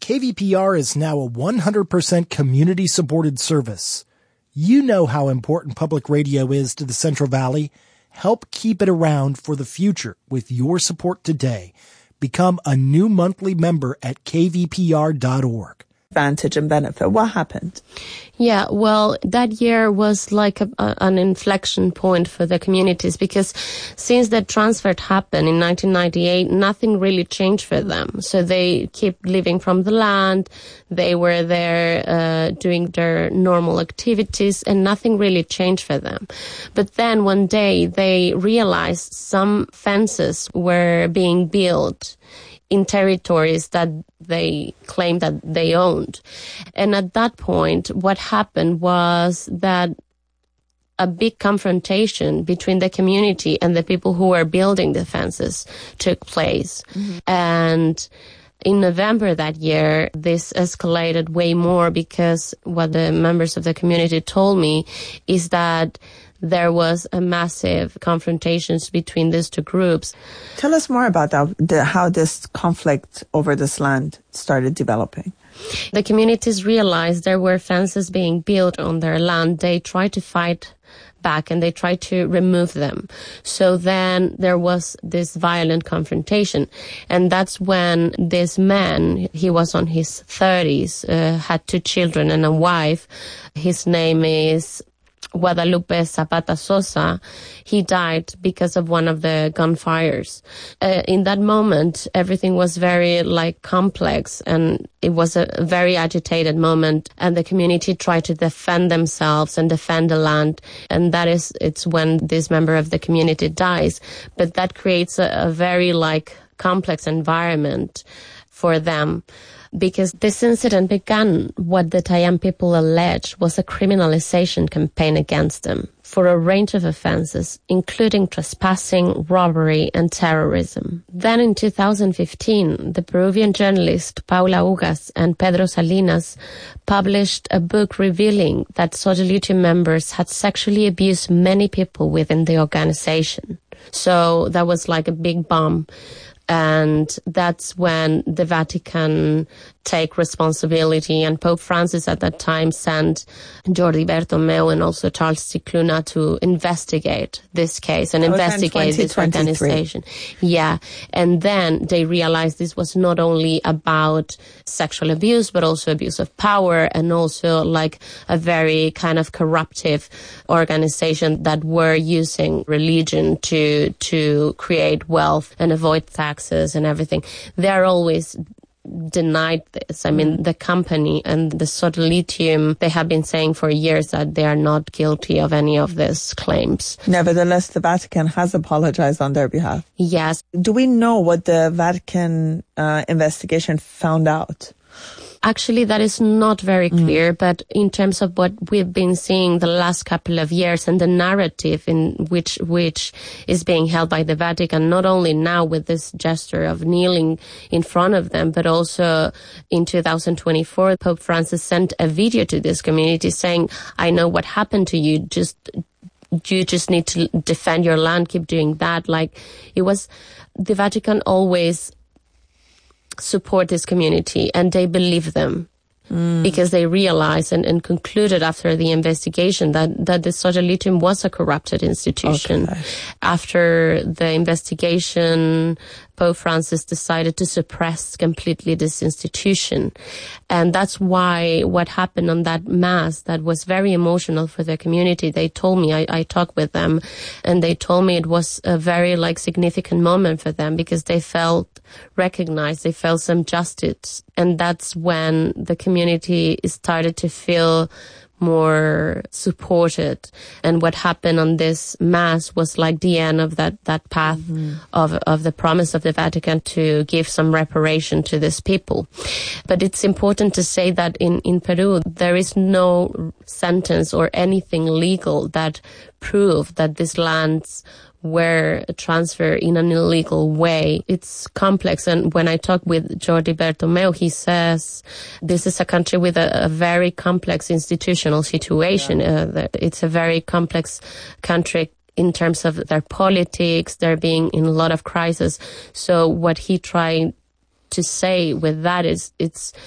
KVPR is now a 100% community-supported service. You know how important public radio is to the Central Valley. Help keep it around for the future with your support today. Become a new monthly member at kvpr.org. Advantage and benefit. What happened? Yeah, well, that year was like an inflection point for the communities, because since that transfer happened in 1998, nothing really changed for them. So they keep living from the land. They were there doing their normal activities, and nothing really changed for them. But then one day they realized some fences were being built in territories that they claimed that they owned. And at that point, what happened was that a big confrontation between the community and the people who were building the fences took place. Mm-hmm. And in November that year, this escalated way more, because what the members of the community told me is that there was a massive confrontations between these two groups. Tell us more about that, how this conflict over this land started developing. The communities realized there were fences being built on their land. They tried to fight back and they tried to remove them. So then there was this violent confrontation. And that's when this man, he was on his 30s, had 2 children and a wife. His name is Guadalupe Zapata Sosa. He died because of one of the gunfires. In that moment, everything was very complex, and it was a very agitated moment, and the community tried to defend themselves and defend the land. And it's when this member of the community dies. But that creates a very complex environment for them, because this incident began what the Tayan people alleged was a criminalization campaign against them for a range of offenses, including trespassing, robbery, and terrorism. Then in 2015, the Peruvian journalist Paula Ugas and Pedro Salinas published a book revealing that Sodalito members had sexually abused many people within the organization. So that was like a big bomb. And that's when the Vatican take responsibility, and Pope Francis at that time sent Jordi Bertomeu and also Charles Cicluna to investigate this case and investigate this organization. Yeah. And then they realized this was not only about sexual abuse, but also abuse of power, and also a very kind of corruptive organization that were using religion to create wealth and avoid taxes and everything. They're always denied this. I mean, the company and the Sodalitium, they have been saying for years that they are not guilty of any of these claims. Nevertheless, the Vatican has apologized on their behalf. Yes. Do we know what the Vatican investigation found out? Actually, that is not very clear, but in terms of what we've been seeing the last couple of years and the narrative in which is being held by the Vatican, not only now with this gesture of kneeling in front of them, but also in 2024, Pope Francis sent a video to this community saying, I know what happened to you, you just need to defend your land, keep doing that. It was, the Vatican always support this community, and they believe them because they realized and concluded after the investigation that the Sodalitium was a corrupted institution. Okay. After the investigation, Pope Francis decided to suppress completely this institution. And that's why what happened on that mass, that was very emotional for the community. They told me, I talked with them, and they told me it was a very significant moment for them, because they felt recognized, they felt some justice. And that's when the community started to feel more supported. And what happened on this mass was the end of that path of the promise of the Vatican to give some reparation to these people. But it's important to say that in Peru, there is no sentence or anything legal that prove that these lands were transferred in an illegal way. It's complex. And when I talk with Jordi Bertomeu, he says this is a country with a very complex institutional situation. Yeah. It's a very complex country in terms of their politics. They're being in a lot of crisis. So what he tried to say with that is it's